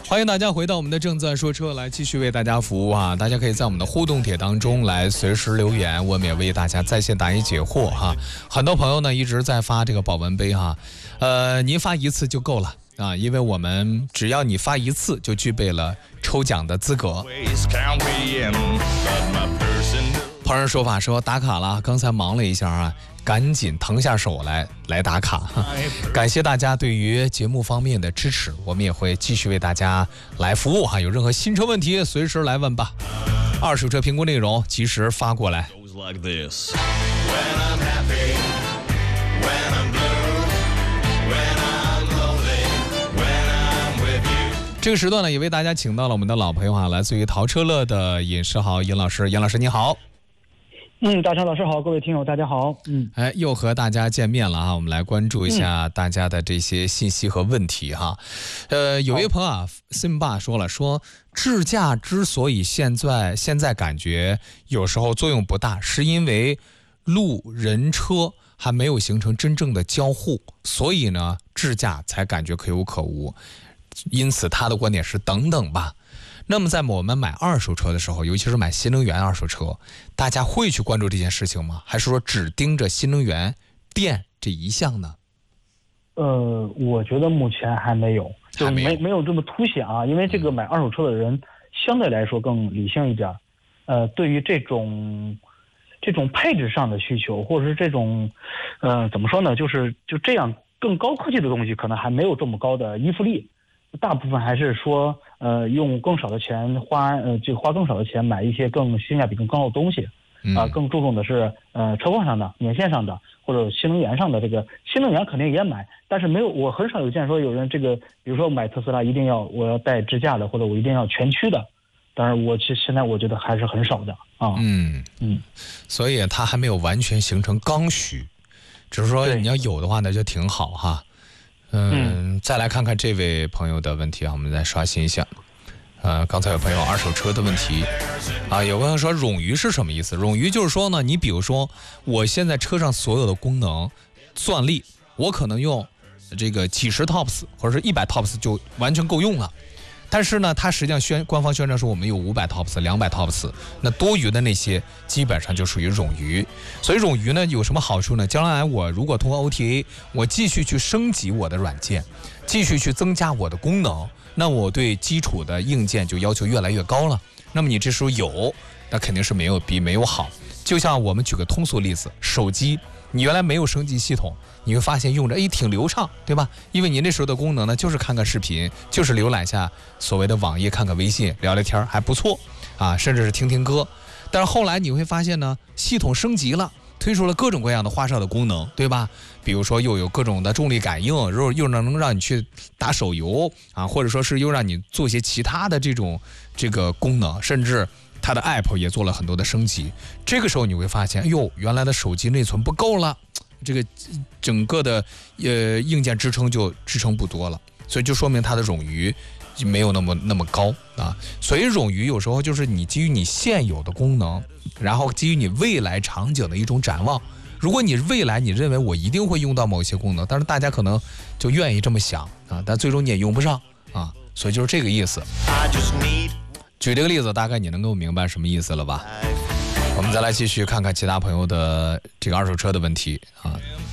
欢迎大家回到我们的正在说车，来继续为大家服务啊！大家可以在我们的互动帖当中来随时留言，我们也为大家在线答疑解惑哈。很多朋友呢一直在发这个保温杯哈，您发一次就够了啊，因为我们只要你发一次就具备了抽奖的资格。旁人说法说打卡了，刚才忙了一下啊，赶紧腾下手来打卡。感谢大家对于节目方面的支持，我们也会继续为大家来服务哈。有任何新车问题，随时来问吧。二手车评估内容及时发过来。这个时段呢，也为大家请到了我们的老朋友啊，来自于淘车乐的尹世豪尹老师。尹老师你好。 大成老师好，各位听友大家好。 又和大家见面了啊，我们来关注一下大家的这些信息和问题哈。有一位朋友啊，Sim 爸说了，说智驾之所以现在感觉有时候作用不大，是因为路人车还没有形成真正的交互，所以呢智驾才感觉可有可无。因此他的观点是等等吧。那么在我们买二手车的时候，尤其是买新能源二手车，大家会去关注这件事情吗？还是说只盯着新能源电这一项呢？ 我觉得目前还没有，就没有这么凸显啊。因为这个买二手车的人相对来说更理性一点。对于这种配置上的需求，或者是这种怎么说呢，就这样更高科技的东西，可能还没有这么高的依附力。大部分还是说用更少的钱花更少的钱买一些更性价比更高的东西更注重的是车况上的、年限上的或者新能源上的。这个新能源肯定也买，但是没有，我很少有见说有人这个比如说买特斯拉我要带支架的，或者我一定要全驱的。当然现在我觉得还是很少的啊。 所以它还没有完全形成刚需，只是说你要有的话那就挺好哈。再来看看这位朋友的问题啊，我们再刷新一下。刚才有朋友二手车的问题啊，有朋友说冗余是什么意思？冗余就是说呢，你比如说我现在车上所有的功能算力，我可能用这个几十 TOPS 或者是100 TOPS 就完全够用了。但是呢，它实际上官方宣传说我们有500 TOPS、200 TOPS， 那多余的那些基本上就属于冗余。所以冗余呢有什么好处呢？将来我如果通过 OTA， 我继续去升级我的软件，继续去增加我的功能，那我对基础的硬件就要求越来越高了。那么你这时候有，那肯定是比没有好。就像我们举个通俗例子，手机你原来没有升级系统，你会发现用着挺流畅，对吧？因为你那时候的功能呢，就是看看视频，就是浏览一下所谓的网页，看看微信，聊聊天，还不错啊，甚至是听听歌。但是后来你会发现呢，系统升级了，推出了各种各样的花哨的功能，对吧？比如说又有各种的重力感应，又能让你去打手游啊，或者说是又让你做一些其他的这个功能，甚至它的 app 也做了很多的升级。这个时候你会发现，原来的手机内存不够了，这个整个的硬件支撑就支撑不多了，所以就说明它的冗余就没有那么高啊。所以冗余有时候就是你基于你现有的功能，然后基于你未来场景的一种展望。如果你未来你认为我一定会用到某些功能，但是大家可能就愿意这么想啊，但最终你也用不上啊，所以就是这个意思。举这个例子，大概你能够明白什么意思了吧？我们再来继续看看其他朋友的这个二手车的问题啊。